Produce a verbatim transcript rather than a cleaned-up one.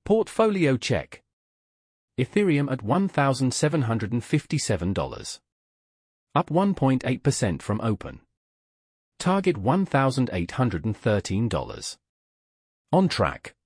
Portfolio check. Ethereum at one thousand seven hundred fifty-seven dollars. Up one point eight percent from open. Target one thousand eight hundred thirteen dollars. On track.